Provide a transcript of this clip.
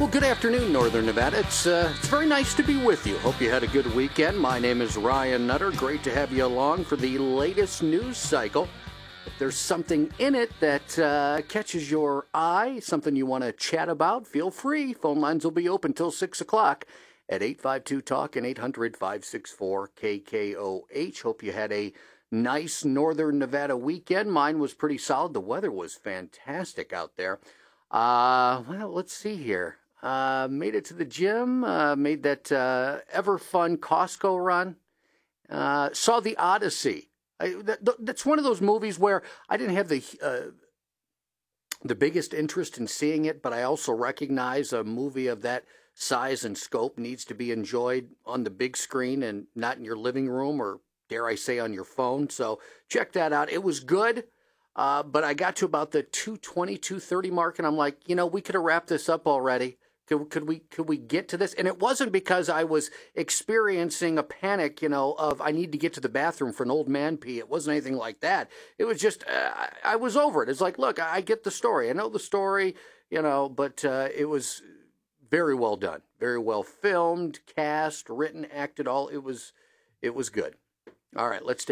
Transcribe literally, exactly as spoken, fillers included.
Well, good afternoon, Northern Nevada. It's uh, it's very nice to be with you. Hope you had a good weekend. My name is Ryan Nutter. Great to have you along for the latest news cycle. If there's something in it that uh, catches your eye, something you want to chat about, feel free. Phone lines will be open till six o'clock at eight five two talk and eight hundred, five six four, K K O H. Hope you had a nice Northern Nevada weekend. Mine was pretty solid. The weather was fantastic out there. Uh, well, let's see here. Uh, made it to the gym, uh, made that uh, ever fun Costco run, uh, saw The Odyssey. I, that, that's one of those movies where I didn't have the uh, the biggest interest in seeing it, but I also recognize a movie of that size and scope needs to be enjoyed on the big screen and not in your living room or, dare I say, on your phone. So check that out. It was good. Uh, but I got to about the two twenty, two thirty mark, and I'm like, you know, we could have wrapped this up already. Could, could we could we get to this? And it wasn't because I was experiencing a panic, you know, of I need to get to the bathroom for an old man pee. It wasn't anything like that. It was just, uh, I, I was over it. It's like, look, I get the story. I know the story, you know, but uh, it was very well done. Very well filmed, cast, written, acted, all. It was, it was good. All right, let's take